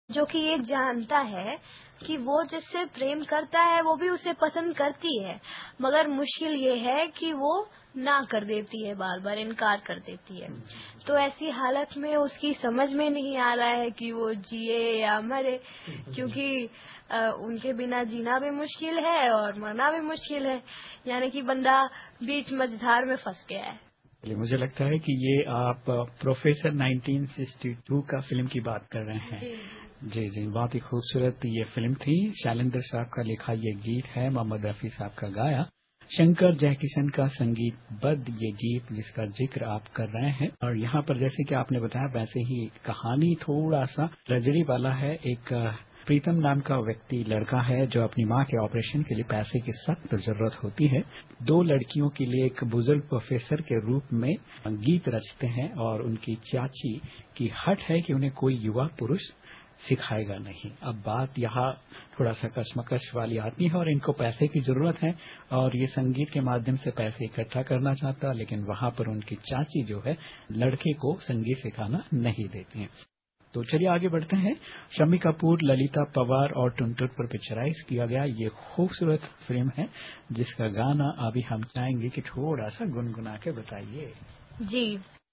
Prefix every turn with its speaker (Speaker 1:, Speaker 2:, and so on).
Speaker 1: जो कि ये जानता है कि वो जिससे प्रेम करता है वो भी उसे पसंद करती है, मगर मुश्किल ये है कि वो ना कर देती है, बार बार इनकार कर देती है। तो ऐसी हालत में उसकी समझ में नहीं आ रहा है कि वो जिए या मरे, क्योंकि उनके बिना जीना भी मुश्किल है और मरना भी मुश्किल है, यानी कि बंदा बीच मझधार में फंस गया है।
Speaker 2: चलिए, मुझे लगता है कि ये आप प्रोफेसर 1962 का फिल्म की बात कर रहे हैं। जी जी, बहुत ही खूबसूरत ये फिल्म थी। शैलेंद्र साहब का लिखा ये गीत है, मोहम्मद रफी साहब का गाया, शंकर जयकिशन का संगीतबद्ध ये गीत जिसका जिक्र आप कर रहे हैं। और यहाँ पर जैसे कि आपने बताया वैसे ही कहानी थोड़ा सा ट्रेजेडी वाला है। एक प्रीतम नाम का व्यक्ति लड़का है जो अपनी माँ के ऑपरेशन के लिए पैसे की सख्त जरूरत होती है। दो लड़कियों के लिए एक बुजुर्ग प्रोफेसर के रूप में गीत रचते हैं और उनकी चाची की हट है कि उन्हें कोई युवा पुरुष सिखाएगा नहीं। अब बात यहाँ थोड़ा सा कश्मकश वाली आती है और इनको पैसे की जरूरत है और ये संगीत के माध्यम से पैसे इकट्ठा करना चाहता, लेकिन वहां पर उनकी चाची जो है लड़के को संगीत सिखाना नहीं देती हैं। तो चलिए आगे बढ़ते हैं। शम्मी कपूर, ललिता पवार और टुनटुन पर पिक्चराइज किया गया ये खूबसूरत फिल्म है जिसका गाना अभी हम चाहेंगे कि थोड़ा सा गुनगुना के बताइए।
Speaker 1: जी,